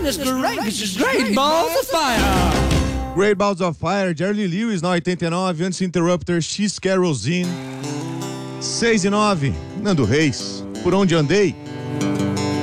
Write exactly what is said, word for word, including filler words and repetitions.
goodness gracious, great balls of fire. Great Balls of Fire, Jerry Lee Lewis na oitenta e nove, antes Interrupter, X Kerosene. seis e nove, Nando Reis, Por Onde Andei.